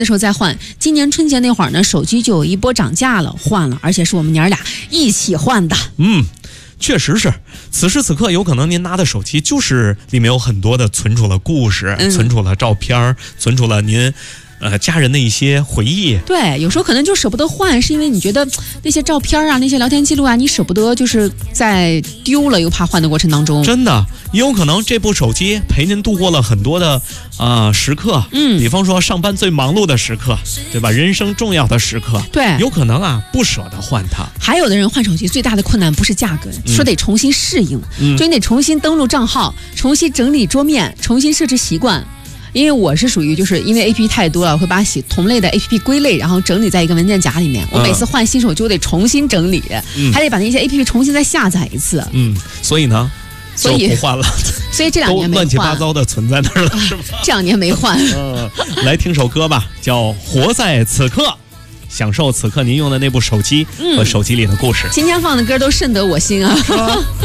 的时候再换。今年春节那会儿呢，手机就有一波涨价了，换了，而且是我们娘俩一起换的。 确实是，此时此刻有可能您拿的手机就是里面有很多的存储了故事，存储了照片，存储了您家人的一些回忆。 对，有时候可能就舍不得换，是因为你觉得那些照片啊，那些聊天记录啊，你舍不得，就是在丢了又怕换的过程当中。 真的，也有可能这部手机陪您度过了很多的时刻。比方说上班最忙碌的时刻，对吧？人生重要的时刻。 对， 有可能不舍得换它。 还有的人换手机最大的困难不是价格，说得重新适应，就你得重新登录账号，重新整理桌面，重新设置习惯。因为我是属于就是因为 APP 太多了，我会把同类的 APP 归类，然后整理在一个文件夹里面。我每次换新手机，我得重新整理，还得把那些 APP 重新再下载一次。 所以呢，就不换了。 所以这2年没换， 都乱七八糟的存在那儿了，是吧？ 这2年没换。 来听首歌吧，叫《活在此刻》，享受此刻您用的那部手机和手机里的故事。 今天放的歌都甚得我心啊！